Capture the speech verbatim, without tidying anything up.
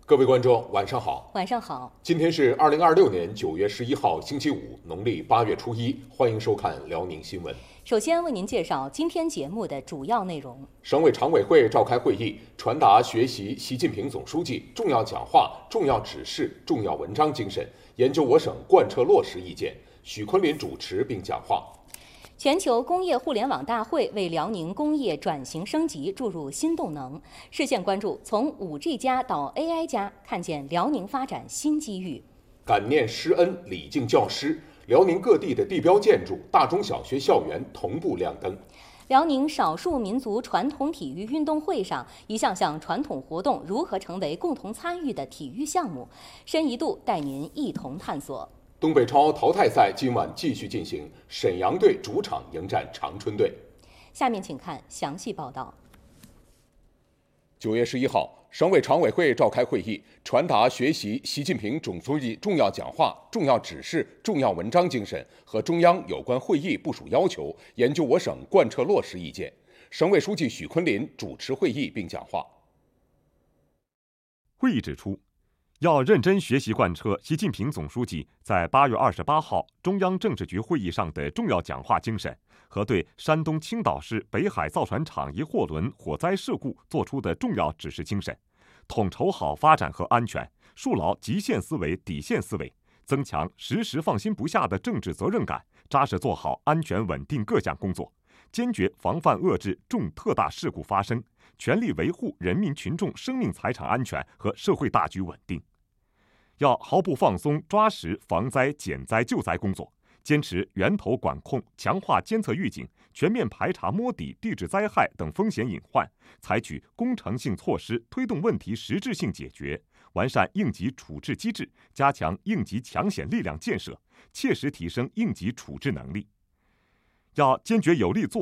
各位观众，晚上好。 晚上好。 今天是二零二六年九月十一号，星期五，农历八月初一。欢迎收看辽宁新闻。 首先为您介绍今天节目的主要内容。 省委常委会召开会议，传达学习习近平总书记重要讲话、重要指示、重要文章精神，研究我省贯彻落实意见。许昆林主持并讲话。 全球工业互联网大会为辽宁工业转型升级注入新动能，视线关注从 五 G 加到 A I 加，看见辽宁发展新机遇。 感念师恩，礼敬教师，辽宁各地的地标建筑、大中小学校园同步亮灯。 辽宁少数民族传统体育运动会上，一项项传统活动如何成为共同参与的体育项目？深一度带您一同探索。 东北超淘汰赛今晚继续进行，沈阳队主场迎战长春队。 下面请看详细报道。 九月十一号，省委常委会召开会议，传达学习习近平总书记重要讲话、重要指示、重要文章精神和中央有关会议部署要求，研究我省贯彻落实意见。省委书记许昆林主持会议并讲话。 会议指出，要认真学习贯彻习近平总书记在八月二十八号中央政治局会议上的重要讲话精神和对山东青岛市北海造船厂一货轮火灾事故作出的重要指示精神，统筹好发展和安全，树牢极限思维、底线思维，增强时时放心不下的政治责任感，扎实做好安全稳定各项工作，坚决防范遏制重特大事故发生，全力维护人民群众生命财产安全和社会大局稳定。要毫不放松抓实防灾减灾救灾工作，坚持源头管控，强化监测预警，全面排查摸底地质灾害等风险隐患，采取工程性措施推动问题实质性解决，完善应急处置机制，加强应急抢险力量建设，切实提升应急处置能力。要坚决有力做